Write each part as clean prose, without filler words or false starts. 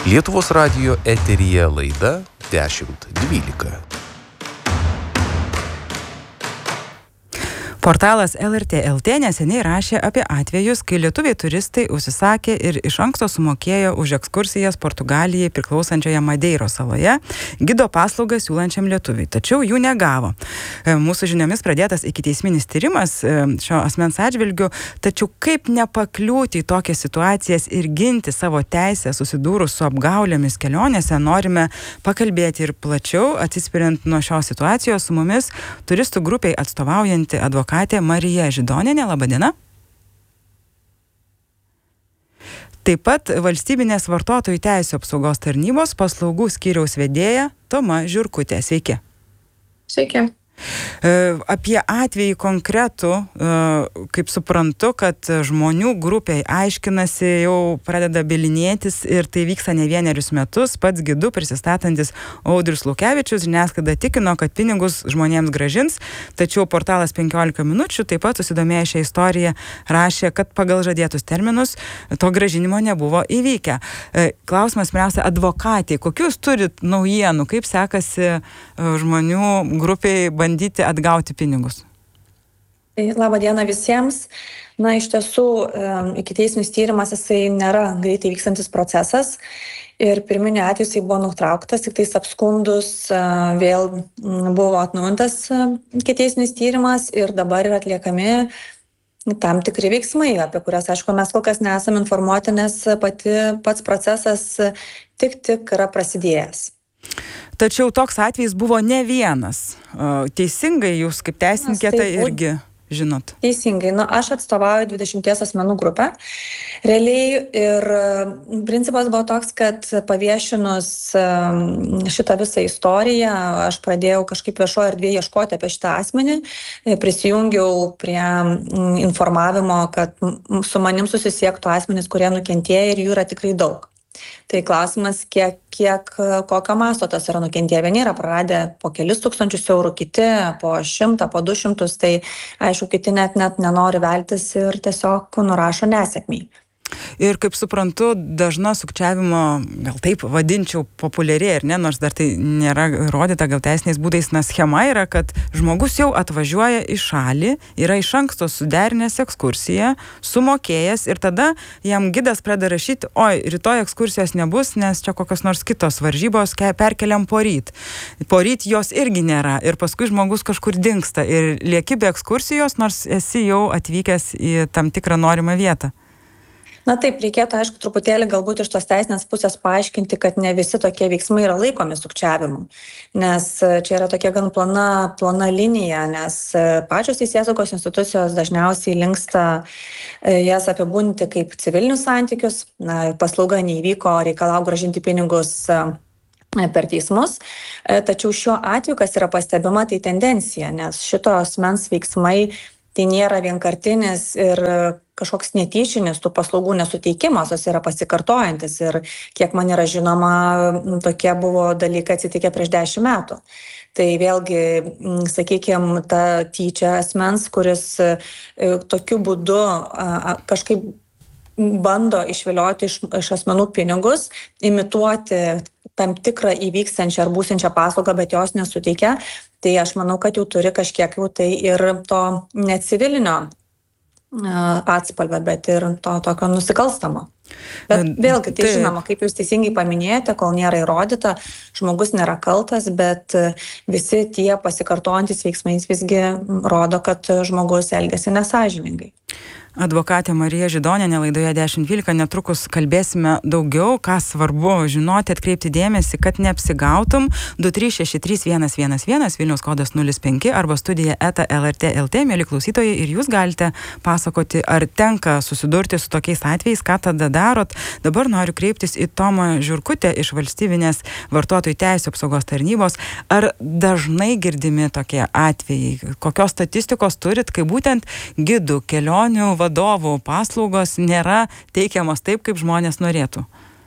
Lietuvos radijo eteryje laida 10.12. Portalas LRT LT neseniai rašė apie atvejus, kai lietuviai turistai užsisakė ir iš anksto sumokėjo už ekskursijas Portugalijai priklausančioje Madeiros saloje gido paslaugas siūlančiam lietuviui, tačiau jų negavo. Mūsų žiniomis pradėtas ikiteisminis tyrimas šio asmens atžvilgiu, tačiau kaip nepakliūti į tokias situacijas ir ginti savo teisę susidūrus su apgaulėmis kelionėse, norime pakalbėti ir plačiau, atsispiriant nuo šios situacijos. Su mumis turistų grupiai atstovaujanti advokatė Marija Židonienė. Labadiena. Taip pat valstybinės vartotojų teisių apsaugos tarnybos paslaugų skyriaus vedėja Toma Žiurkutė. Sveiki. Sveiki. Apie atvejį konkretų, kaip suprantu, kad žmonių grupiai aiškinasi, jau pradeda bylinėtis ir tai vyksta ne vienerius metus. Pats gidu prisistatantis Audrius Lukevičius žiniasklaida tikino, kad pinigus žmonėms grąžins, tačiau portalas 15 minučių taip pat susidomėję šią istoriją rašė, kad pagal žadėtus terminus to grąžinimo nebuvo įvykę. Klausimas pirmiausia advokatei, kokius turit naujienų, kaip sekasi žmonių grupiai bandyti atgauti pinigus? Labą dieną visiems. Na, iš tiesų, ikiteisminis tyrimas, jisai nėra greitai vykstantis procesas ir pirminio atveju jisai buvo nutrauktas, tik tais apskundus vėl buvo atnaujintas ikiteisminis tyrimas ir dabar yra atliekami tam tikri veiksmai, apie kurias, aišku, mes kol kas nesame informuoti, nes pats procesas tik yra prasidėjęs. Tačiau toks atvejis buvo ne vienas. Teisingai jūs kaip teisininkė tai irgi žinot? Teisingai. Aš atstovauju 20 asmenų grupę. Realiai ir principas buvo toks, kad paviešinus šitą visą istoriją, aš pradėjau kažkaip viešoje erdvėje ieškoti apie šitą asmenį, prisijungiau prie informavimo, kad su manim susisiektų asmenys, kurie nukentėjo ir jų yra tikrai daug. Tai klausimas, kokio masto tas yra nukentėję. Vieni yra praradę po kelis tūkstančius eurų, kiti po 100, po 200, tai aišku, kiti net nenori veltis ir tiesiog nurašo nesėkmei. Ir kaip suprantu, dažna sukčiavimo, gal taip vadinčiau, populiariai, ne, nors dar tai nėra rodyta, gal teisiniais būdais, schema yra, kad žmogus jau atvažiuoja į šalį, yra iš anksto suderinęs ekskursiją, sumokėjęs ir tada jam gidas pradeda rašyti, oi, rytoj ekskursijos nebus, nes čia kokios nors kitos varžybos perkeliam poryt. Poryt jos irgi nėra ir paskui žmogus kažkur dingsta ir lieki be ekskursijos, nors esi jau atvykęs į tam tikrą norimą vietą. Na taip, reikėtų, aišku, truputėlį galbūt iš tos teisinės pusės paaiškinti, kad ne visi tokie veiksmai yra laikomi sukčiavimu. Nes čia yra tokia gan plona linija, nes pačios teisėsaugos institucijos dažniausiai linksta jas apibūdinti kaip civilinius santykius. Paslauga neįvyko, reikalau grąžinti pinigus per teismus. Tačiau šiuo atveju, kas yra pastebima, tai tendencija, nes šito asmens veiksmai tai nėra vienkartinis ir kažkoks netyčinis tų paslaugų nesuteikimas, jos yra pasikartojantis ir kiek man yra žinoma, tokie buvo dalykai atsitikę prieš 10 metų. Tai vėlgi, sakykime, ta tyčia asmens, kuris tokiu būdu kažkaip bando išvilioti iš asmenų pinigus, imituoti tam tikrą įvykstančią ar būsiančią paslaugą, bet jos nesuteikia, tai aš manau, kad jau turi kažkiek jau tai ir to necivilinio atspalvio, bet ir to tokio nusikalstamo. Bet vėlgi, tai žinoma, kaip jūs teisingai paminėjote, kol nėra įrodyta, žmogus nėra kaltas, bet visi tie pasikartojantys veiksmai visgi rodo, kad žmogus elgiasi nesąžiningai. Advokatė Marija Židonienė laidoje 10.12. Netrukus kalbėsime daugiau, ką svarbu žinoti, atkreipti dėmesį, kad neapsigautum. 2363111, Vilniaus kodas 05 arba studija @lrt.lt. Mėly klausytojai, ir jūs galite pasakoti, ar tenka susidurti su tokiais atvejais, ką tada darot. Dabar noriu kreiptis į Tomą Žiurkutę iš valstybinės vartotojų teisių apsaugos tarnybos. Ar dažnai girdimi tokie atvejai? Kokios statistikos turit, kai būtent gidų, kelionių vadovų paslaugos nėra teikiamos taip, kaip žmonės norėtų?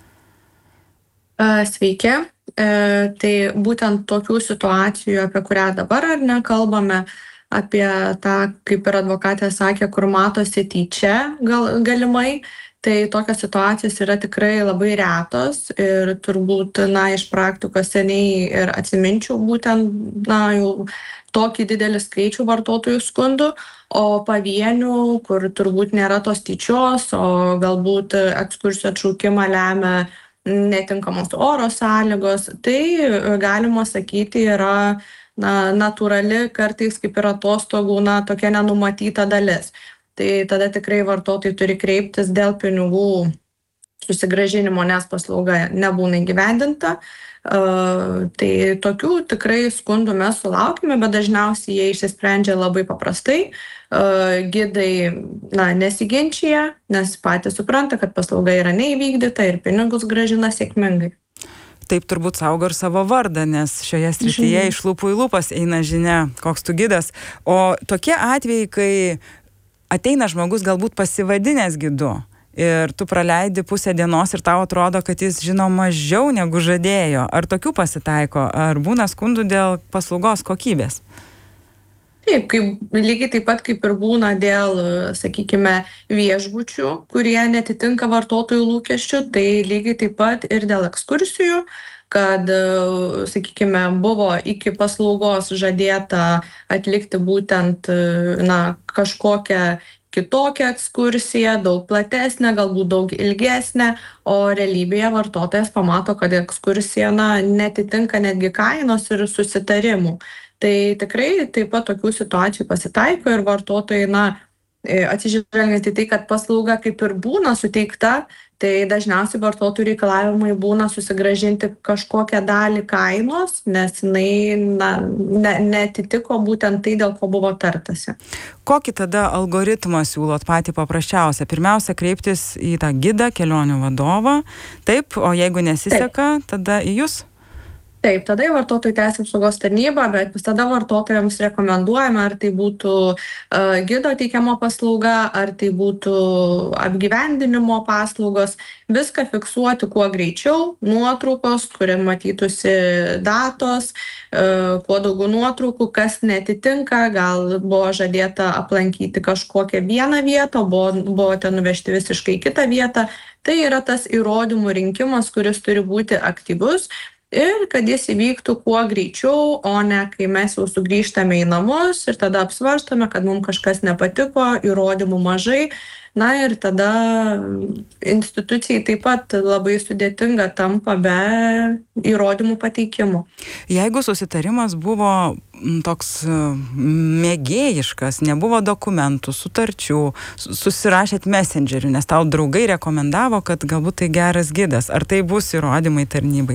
Sveiki. Tai būtent tokių situacijų, apie kurią dabar kalbame, apie tą, kaip ir advokatė sakė, kur matosi tyčia galimai, Tai tokios situacijos yra tikrai labai retos ir turbūt, iš praktikos seniai ir atsiminčiau būtent, jau tokį didelį skaičių vartotojų skundų, o pavienių, kur turbūt nėra tos tyčios, o galbūt ekskursijų atšaukimą lemia netinkamos oro sąlygos, tai galima sakyti yra natūrali kartais kaip ir atostogų tokia nenumatyta dalis. Tai tada tikrai vartotojai turi kreiptis dėl pinigų susigrąžinimo, nes paslauga nebūna įgyvendinta. Tai tokių tikrai skundų mes sulaukime, bet dažniausiai jie išsisprendžia labai paprastai. Gidai nesiginčia, nes patys supranta, kad paslauga yra neįvykdyta ir pinigus grąžina sėkmingai. Taip turbūt saugo ir savo vardą, nes šioje srityje iš lūpų į lūpas eina žinia, koks tu gidas. O tokie atvejai, kai ateina žmogus galbūt pasivadinęs gidu ir tu praleidi pusę dienos ir tau atrodo, kad jis žino mažiau negu žadėjo. Ar tokių pasitaiko? Ar būna skundų dėl paslaugos kokybės? Taip, lygiai taip pat kaip ir būna dėl, sakykime, viešbučių, kurie netitinka vartotojų lūkesčių, tai lygiai taip pat ir dėl ekskursijų, kad, sakykime, buvo iki paslaugos žadėta atlikti būtent kažkokią kitokią ekskursiją, daug platesnę, galbūt daug ilgesnę, o realybėje vartotojas pamato, kad ekskursija netitinka netgi kainos ir susitarimų. Tai tikrai taip pat tokių situacijų pasitaiko ir vartotojai, atsižvelgiant į tai, kad paslauga kaip ir būna suteikta, tai dažniausiai vartotojų reikalavimai būna susigrąžinti kažkokią dalį kainos, nes jinai neatitiko būtent tai, dėl ko buvo tartasi. Kokį tada algoritmą siūlot patį paprasčiausią? Pirmiausia, kreiptis į tą gidą, kelionių vadovą, taip, o jeigu nesiseka, tada į jūs? Taip, tada į vartotojų teisių apsaugos tarnybą, bet visada vartotojams rekomenduojame, ar tai būtų gido teikiama paslauga, ar tai būtų apgyvendinimo paslaugos, viską fiksuoti kuo greičiau, nuotraukos, kurie matytųsi datos, kuo daugiau nuotraukų, kas netitinka, gal buvo žadėta aplankyti kažkokią vieną vietą, buvote nuvežti visiškai kitą vietą. Tai yra tas įrodymų rinkimas, kuris turi būti aktyvus. Ir kad jis įvyktų kuo greičiau, o ne kai mes jau sugrįžtame į namus ir tada apsvarstome, kad mums kažkas nepatiko, įrodymų mažai. Ir tada institucijai taip pat labai sudėtinga tampa be įrodymų pateikimų. Jeigu susitarimas buvo toks mėgėjiškas, nebuvo dokumentų, sutarčių, susirašėt messengeriu, nes tau draugai rekomendavo, kad galbūt tai geras gidas, ar tai bus įrodymai tarnybai?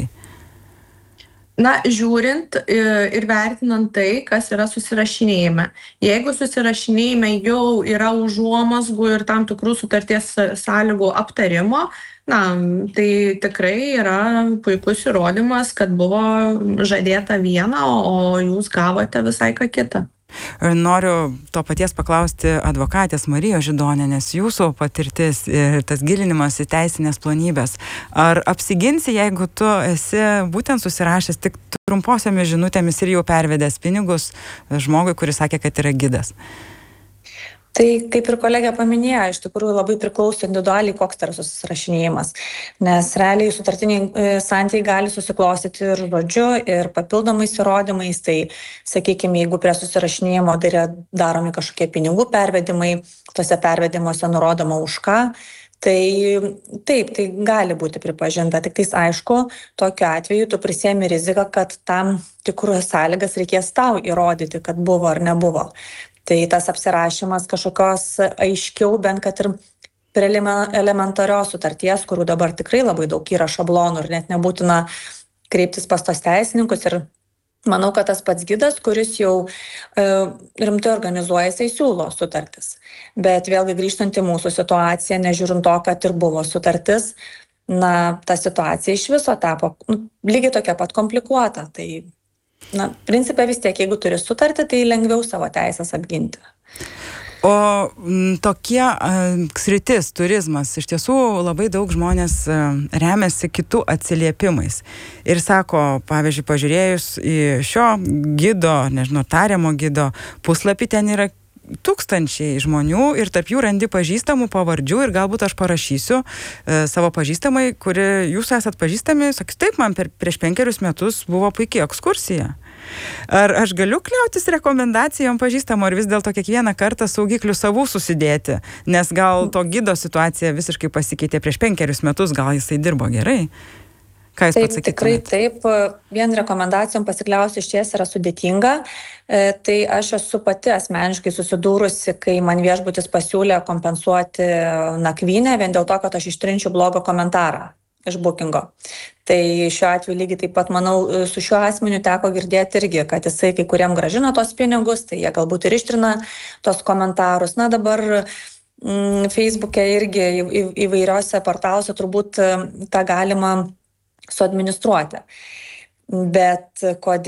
Žiūrint ir vertinant tai, kas yra susirašinėjime. Jeigu susirašinėjime jau yra užuomazgų ir tam tikrų sutarties sąlygų aptarimo, tai tikrai yra puikus įrodymas, kad buvo žadėta viena, o jūs gavote visai ką kitą. Noriu to paties paklausti advokatės Marijos Židonienės, jūsų patirtis ir tas gilinimas į teisinės plonybės. Ar apsiginsi, jeigu tu esi būtent susirašęs tik trumposiomis žinutėmis ir jau pervedęs pinigus žmogui, kuris sakė, kad yra gidas? Tai kaip ir kolegė paminėjo, iš tikrųjų labai priklauso individualiai, koks tai yra susirašinėjimas. Nes realiai sutartiniai santykiai gali susiklostyti ir žodžiu, ir papildomais įrodymais. Tai, sakykime, jeigu prie susirašinėjimo daromi kažkokie pinigų pervedimai, tose pervedimuose nurodoma už ką, tai taip, tai gali būti pripažinta. Tik tais aišku, tokiu atveju tu prisiemi riziką, kad tam tikras sąlygas reikės tau įrodyti, kad buvo ar nebuvo. Tai tas apsirašymas kažkokios aiškiau, bent kad ir elementarios sutarties, kurių dabar tikrai labai daug yra šablonų ir net nebūtina kreiptis pas tos teisininkus. Ir manau, kad tas pats gidas, kuris jau rimtai organizuoja, jisai siūlo sutartis. Bet vėlgi grįžtant į mūsų situaciją, nežiūrint to, kad ir buvo sutartis, ta situacija iš viso tapo lygiai tokia pat komplikuota. Tai principė vis tiek, jeigu turi sutartį, tai lengviau savo teisės apginti. O tokie sritis, turizmas, iš tiesų labai daug žmonės remiasi kitų atsiliepimais. Ir sako, pavyzdžiui, pažiūrėjus į šio gido, tariamo gido puslapį, ten yra tūkstančiai žmonių ir tarp jų randi pažįstamų pavardžių ir galbūt aš parašysiu savo pažįstamai, kuri jūs esat pažįstami, sakys, taip, man prieš 5 metus buvo puikiai ekskursija. Ar aš galiu kliautis rekomendacijom pažįstamo, ar vis dėlto kiekvieną kartą saugiklių savų susidėti, nes gal to gido situacija visiškai pasikeitė prieš 5 metus, gal jisai dirbo gerai? Ką jūs pats sakytumėt? Tikrai taip, vien rekomendacijom pasikliausti išties yra sudėtinga. Tai aš esu pati asmeniškai susidūrusi, kai man viešbutis pasiūlė kompensuoti nakvynę vien dėl to, kad aš ištrinčiau blogą komentarą iš bookingo. Tai šiuo atveju lygiai taip pat, manau, su šiuo asmeniu teko girdėti irgi, kad jisai kai kuriem grąžino tos pinigus, tai jie galbūt ir ištrina tos komentarus. Na dabar Facebook'e irgi įvairiose portaluose turbūt tą galima suadministruoti. Bet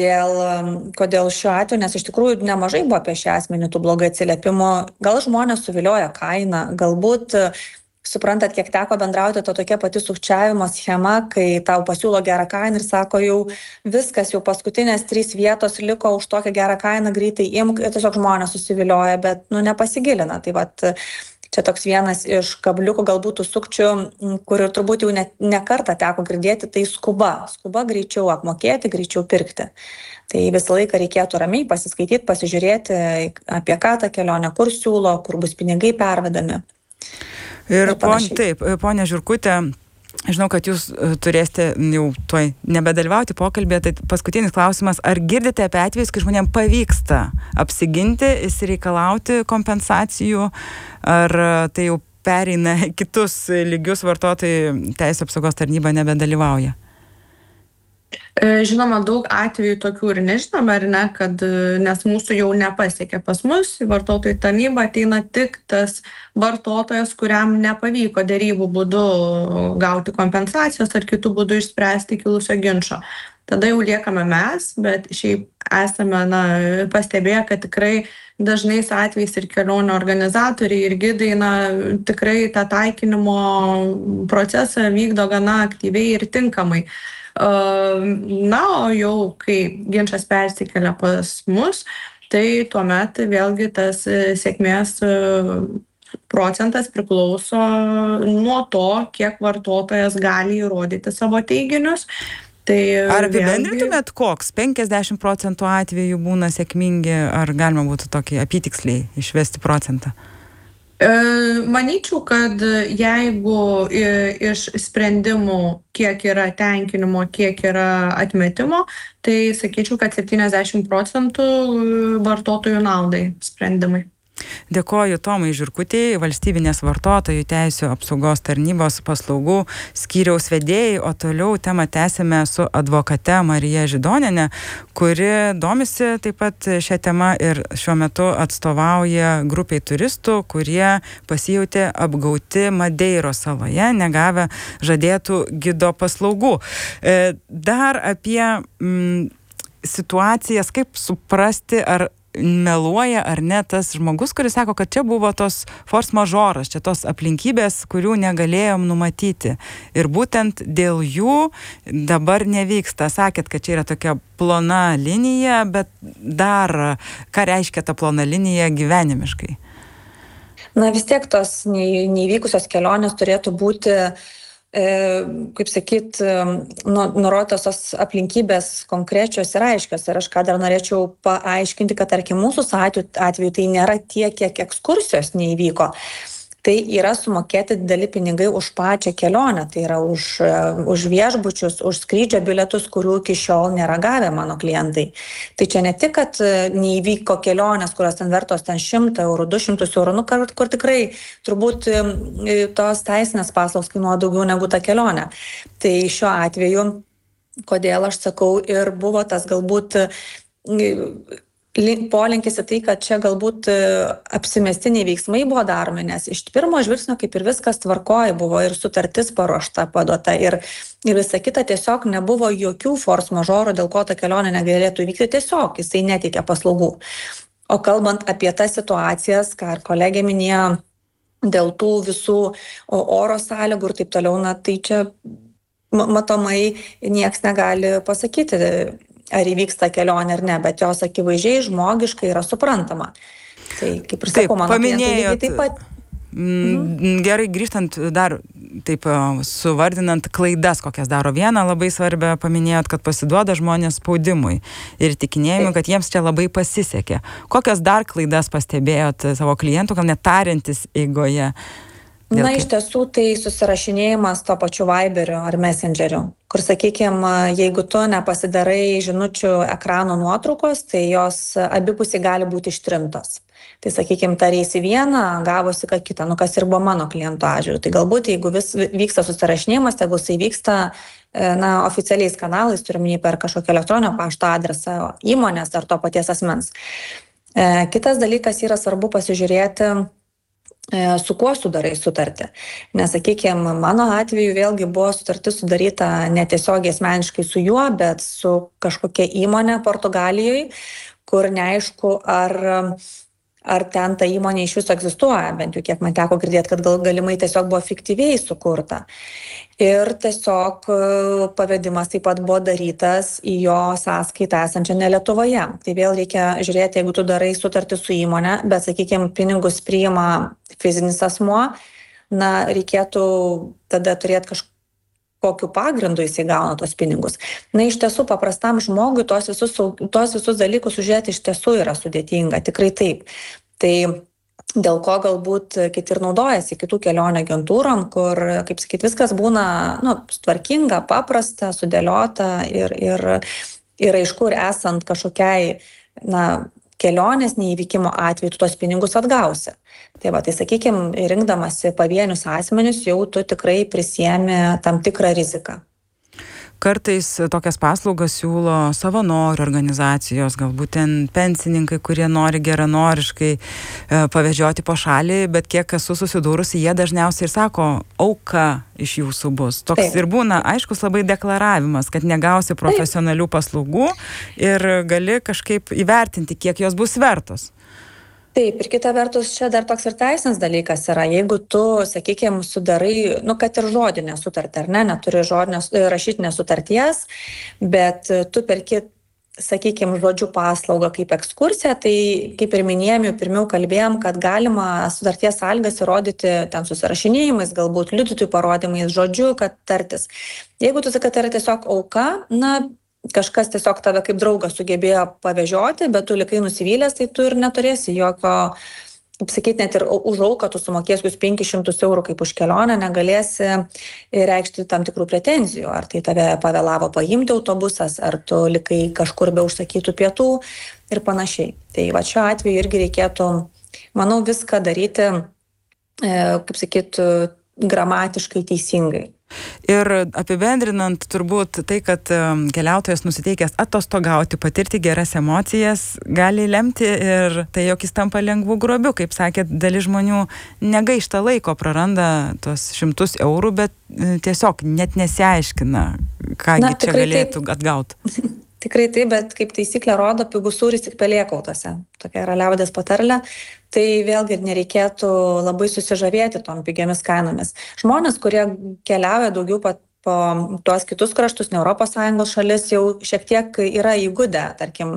kodėl šiuo atveju, nes iš tikrųjų nemažai buvo apie šį asmenį tų blogai atsiliepimų, gal žmonės suvilioja kainą, galbūt suprantat, kiek teko bendrauti, to tokia pati sukčiavimo schema, kai tau pasiūlo gerą kainą ir sako, jau viskas, jau paskutinės 3 vietos liko už tokią gerą kainą, greitai imk, ir tiesiog žmonės susivilioja, bet nepasigilina. Tai vat, čia toks vienas iš kabliukų galbūt sukčių, kur ir turbūt jau ne kartą teko girdėti, tai skuba greičiau apmokėti, greičiau pirkti. Tai visą laiką reikėtų ramiai pasiskaityti, pasižiūrėti, apie ką tą kelionę, kur siūlo, kur bus pinigai pervedami. Ir ponia Žiurkutė, žinau, kad jūs turėsite jau tuoj nebedalyvauti pokalbėje, tai paskutinis klausimas, ar girdite apie atvejus, kai žmonėms pavyksta apsiginti, išsireikalauti kompensacijų, ar tai jau pereina kitus lygius, vartotojai teisės apsaugos tarnyba nebedalyvauja? Žinoma, daug atvejų tokių ir nežinome, ar ne, kad nes mūsų jau nepasiekia pas mus, vartotojų tarnyba ateina tik tas vartotojas, kuriam nepavyko derybų būdu gauti kompensacijos ar kitų būdų išspręsti kilusio ginčo. Tada jau liekame mes, bet šiaip esame pastebėję, kad tikrai dažnais atvejais ir kelionių organizatoriai ir gidai tikrai tą taikinimo procesą vykdo gana aktyviai ir tinkamai. O jau kai ginčas persikelia pas mus, tai tuomet vėlgi tas sėkmės procentas priklauso nuo to, kiek vartotojas gali įrodyti savo teiginius. Tai ar apibendrintumėt koks? 50% atvejų būna sėkmingi, ar galima būtų tokį apytiksliai išvesti procentą? Manyčiau, kad jeigu iš sprendimų kiek yra tenkinimo, kiek yra atmetimo, tai sakyčiau, kad 70% vartotojų naudai sprendimai. Dėkoju Tomai Žiurkutei, Valstybinės vartotojų teisių apsaugos tarnybos paslaugų skyriaus vedėjai, o toliau temą tęsime su advokate Marija Židoniene, kuri domisi taip pat šią temą ir šiuo metu atstovauja grupiai turistų, kurie pasijautė apgauti Madeiros saloje, negavę žadėtų gido paslaugų. Dar apie situacijas, kaip suprasti, ar meluoja ar ne tas žmogus, kuris sako, kad čia buvo tos force majoras, čia tos aplinkybės, kurių negalėjom numatyti. Ir būtent dėl jų dabar nevyksta. Sakėt, kad čia yra tokia plona linija, bet dar ką reiškia ta plona linija gyvenimiškai? Vis tiek tos neįvykusios kelionės turėtų būti kaip sakyt, nurodytos tos aplinkybės konkrečios ir aiškios. Ir aš ką dar norėčiau paaiškinti, kad tarkim mūsų atveju tai nėra tiek, kiek ekskursijos neįvyko. Tai yra sumokėti dideli pinigai už pačią kelionę, tai yra už viešbučius, už skrydžio bilietus, kurių iki šiol nėra gavę mano klientai. Tai čia ne tik, kad neįvyko kelionės, kurios ten vertos 100 eurų, 200 eurų, kur tikrai turbūt tos teisinės paslaugos kainuoja daugiau negu ta kelionė. Tai šiuo atveju, kodėl aš sakau, ir buvo tas galbūt polinkis į tai, kad čia galbūt apsimestiniai veiksmai buvo daromi, nes iš pirmo žvilgsnio kaip ir viskas tvarkoja, buvo ir sutartis paruošta, paduota ir visa kita, tiesiog nebuvo jokių force majeurų, dėl ko ta kelionė negalėtų vykti, tiesiog jisai neteikia paslaugų. O kalbant apie tas situacijas, ką ir kolegė minėjo, dėl tų visų oro sąlygų ir taip toliau, tai čia matomai nieks negali pasakyti, ar įvyksta kelionė ar ne, bet jos akivaizdžiai žmogiškai yra suprantama. Tai kaip ir sakau, mano klientai lygiai taip pat. Gerai, grįžtant dar taip suvardinant klaidas, kokias daro. Vieną labai svarbią paminėjot, kad pasiduoda žmonės spaudimui ir tikinėjimui, kad jiems čia labai pasisekė. Kokias dar klaidas pastebėjot savo klientų, gal net tariantis eigoje? Na, iš tiesų, tai susirašinėjimas to pačiu Viberiu ar Messengeriu, kur, sakykime, jeigu tu nepasidarai žinučių ekrano nuotraukos, tai jos abipusiai gali būti ištrintos. Tai, sakykime, tarėsi vieną, gavosi ką kitą, kas ir buvo mano kliento atžvilgiu. Tai galbūt, jeigu vis vyksta susirašinėjimas, tegul jisai vyksta oficialiais kanalais, turime per kažkokį elektroninio pašto adresą įmonės ar to paties asmens. Kitas dalykas yra svarbu pasižiūrėti, su kuo sudarai sutartį. Nes, sakykime, mano atveju vėlgi buvo sutartis sudaryta netiesiogiai asmeniškai su juo, bet su kažkokia įmonė Portugalijoje, kur neaišku, ar ten ta įmonė iš viso egzistuoja, bent jau kiek man teko girdėti, kad galimai tiesiog buvo fiktyviai sukurta. Ir tiesiog pavedimas taip pat buvo darytas į jo sąskaitą esančią ne Lietuvoje. Tai vėl reikia žiūrėti, jeigu tu darai sutartį su įmonė, bet, sakykime, pinigus priima fizinis asmuo, reikėtų tada turėti kokiu pagrindu jisai gauna tos pinigus. Iš tiesų, paprastam žmogui tos visus dalykus sužiūrėti iš tiesų yra sudėtinga, tikrai taip. Tai dėl ko galbūt kiti ir naudojasi kitų kelionių agentūrom, kur, kaip sakyti, viskas būna tvarkinga, paprasta, sudėliota ir aišku, ir esant kažkokiai, kelionės neįvykimo atveju tu tos pinigus atgausi. Tai sakykime, rinkdamasi pavienius asmenius, jau tu tikrai prisiemi tam tikrą riziką. Kartais tokias paslaugas siūlo savanorių organizacijos, galbūt ten pensininkai, kurie nori geranoriškai pavežioti po šalį, bet kiek esu susidūrusi, jie dažniausiai ir sako, auka iš jūsų bus. Toks ir būna aiškus labai deklaravimas, kad negausi profesionalių paslaugų ir gali kažkaip įvertinti, kiek jos bus vertos. Taip, ir kita vertus, čia dar toks ir teisinis dalykas yra. Jeigu tu, sakykime, sudarai, kad ir žodinę sutartį, ar ne, neturi rašytinės sutarties, bet tu perki, sakykime, žodžių paslaugą kaip ekskursiją, tai kaip ir minėjom, jau pirmiau kalbėjom, kad galima sutarties sąlygas įrodyti ten susirašinėjimais, galbūt liudytojų parodymais, žodžiu, kad tartis. Jeigu tu sakai, kad tai yra tiesiog auka, kažkas tiesiog tave kaip draugas sugebėjo pavežioti, bet tu likai nusivylęs, tai tu ir neturėsi jokio, kaip sakyti, net ir už auką tu sumokės 500 eurų kaip už kelionę, negalėsi reikšti tam tikrų pretenzijų, ar tai tave pavėlavo paimti autobusas, ar tu likai kažkur be užsakytų pietų ir panašiai. Tai šiuo atveju irgi reikėtų, manau, viską daryti, kaip sakyti, gramatiškai teisingai. Ir apibendrinant, turbūt tai, kad keliautojas nusiteikęs atostogauti, patirti geras emocijas, gali lemti ir tai, jog jis tampa lengvų grobiu. Kaip sakėt, dalis žmonių negaišta laiko, praranda tos 100 eurų, bet tiesiog net nesiaiškina, kągi čia galėtų atgauti. Tikrai taip, bet kaip taisyklė rodo, pigus sūris tik pelėkautose. Tokia yra liaudės patarlė. Tai vėlgi nereikėtų labai susižavėti tom pigiamis kainomis. Žmonės, kurie keliauja daugiau po tuos kitus kraštus, ne ES šalis, jau šiek tiek yra įgudę, tarkim,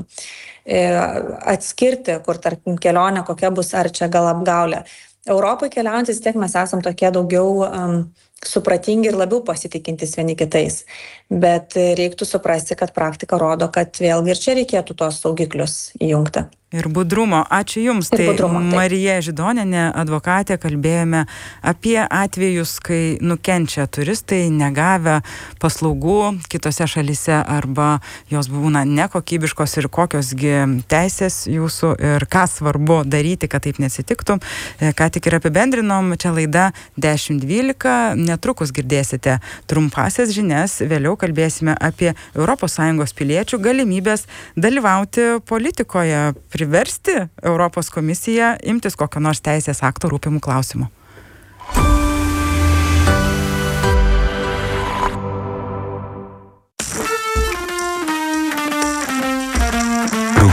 atskirti, kur, tarkim, kelionė kokia bus, ar čia gal apgaulė. Europai keliaujantis tiek mes esam tokie daugiau supratingi ir labiau pasitikintis vieni kitais. Bet reiktų suprasti, kad praktika rodo, kad vėlgi ir čia reikėtų tos saugiklius įjungti. Ir budrumo. Ačiū Jums. Tai Marija Židonienė, advokatė, kalbėjome apie atvejus, kai nukenčia turistai, negavę paslaugų kitose šalyse arba jos būna nekokybiškos ir kokiosgi teisės jūsų ir ką svarbu daryti, kad taip nesitiktų. Ką tik ir apibendrinom, čia laida 10.12. Netrukus girdėsite trumpasias žinias, vėliau kalbėsime apie ES piliečių galimybės dalyvauti politikoje, priversti Europos komisiją imtis kokio nors teisės akto rūpimų klausimų.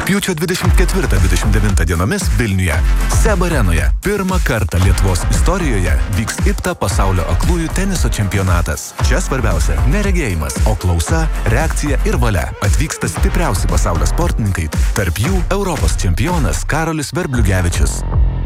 Rugpjūčio 24-29 dienomis Vilniuje. SEB arenoje pirmą kartą Lietuvos istorijoje vyks IPTA pasaulio aklųjų teniso čempionatas. Čia svarbiausia ne regėjimas, o klausa, reakcija ir valia. Atvyksta stipriausi pasaulio sportininkai, tarp jų Europos čempionas Karolis Verbliugevičius.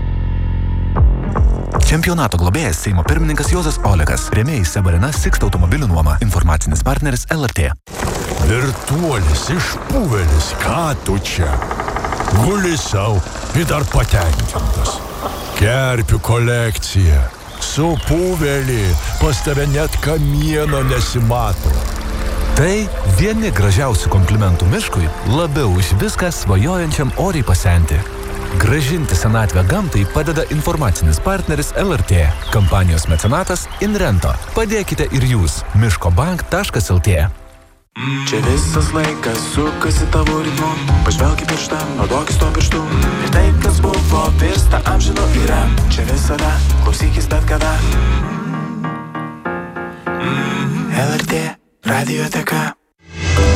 Čempionato globėjas Seimo pirmininkas Juozas Olekas, rėmėjai SEB arena Sixt automobilių nuoma, informacinis partneris LRT. Virtuolis, išpūvelis, ką tu čia? Guli sau ir dar patenkintas. Kerpių kolekcija, supūvelį, pas tave net kamieno nesimato. Tai vieni gražiausių komplimentų miškui, labiau už viską svajojančiam oriai pasenti. Gražinti senatvę gamtai padeda informacinis partneris LRT. Kampanijos mecenatas Inrento. Padėkite ir jūs. miškobank.lt. Čia visas laikas sukasi tavo ritmu. Pažvelk į pirštą, naudokis to pirštu. Ir tai, kas buvo, virsta amžinu yra. Čia visada, klausykis bet kada. LRT radioteka.